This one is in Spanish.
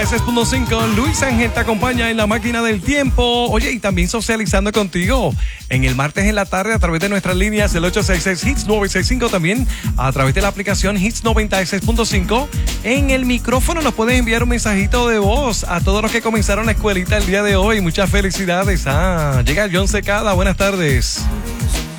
6.5, Luis Ángel te acompaña en la máquina del tiempo. Oye, y también socializando contigo en el martes en la tarde a través de nuestras líneas, el 866 Hits 965, también a través de la aplicación Hits 96.5. En el micrófono nos puedes enviar un mensajito de voz a todos los que comenzaron la escuelita el día de hoy. Muchas felicidades. Llega John Secada, buenas tardes.